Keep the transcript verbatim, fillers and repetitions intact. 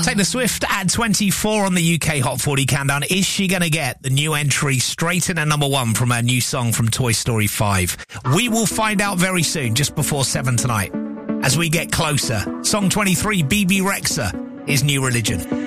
Taylor Swift at twenty-four on the U K Hot forty Countdown. Is she going to get the new entry straight in at number one from her new song from Toy Story five? We will find out very soon, just before seven tonight, as we get closer. Song twenty-three, B B Rexha, is New Religion.